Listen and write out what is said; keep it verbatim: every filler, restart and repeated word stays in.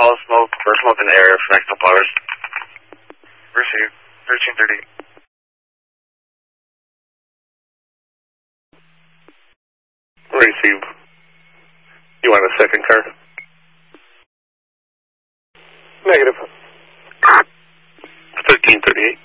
call smoke or smoke in the area for the next couple hours. Receive. thirteen thirty. Receive. You want a second car? Negative. thirteen thirty-eight.